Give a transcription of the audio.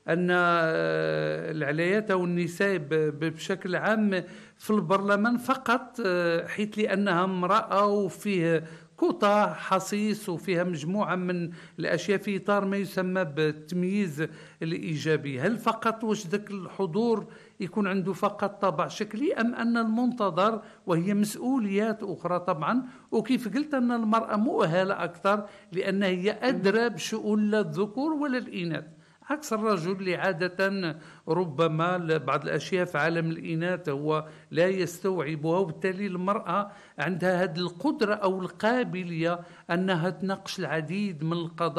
أن العلايات أو النساء بشكل عام في البرلمان فقط حيث لأنها امرأة وفيه كوتا حصيص وفيها مجموعة من الأشياء في إطار ما يسمى بالتمييز الإيجابي. هل فقط واش ذاك الحضور يكون عنده فقط طابع شكلي، أم أن المنتظر وهي مسؤوليات أخرى طبعا، وكيف قلت أن المرأة مؤهلة أكثر لأنها هي أدرى بشؤون لا الذكور ولا الإناث، عكس الرجل اللي عادة ربما بعض الأشياء في عالم الإناث هو لا يستوعبها، وبالتالي المرأة عندها هذه القدرة أو القابلية أنها تناقش العديد من القضايا